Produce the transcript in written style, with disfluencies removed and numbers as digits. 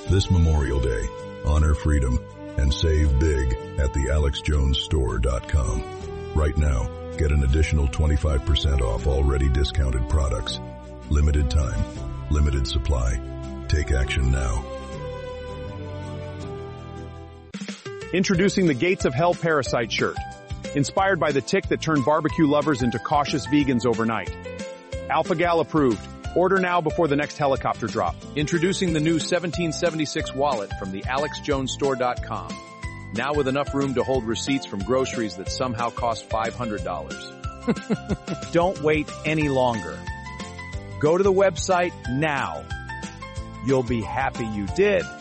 This Memorial Day, honor freedom and save big at the AlexJonesStore.com. Right now, get an additional 25% off already discounted products. Limited time, limited supply. Take action now. Introducing the Gates of Hell Parasite shirt. Inspired by the tick that turned barbecue lovers into cautious vegans overnight. AlphaGal approved. Order now before the next helicopter drop. Introducing the new 1776 wallet from the AlexJonesStore.com. Now with enough room to hold receipts from groceries that somehow cost $500. Don't wait any longer. Go to the website now. You'll be happy you did.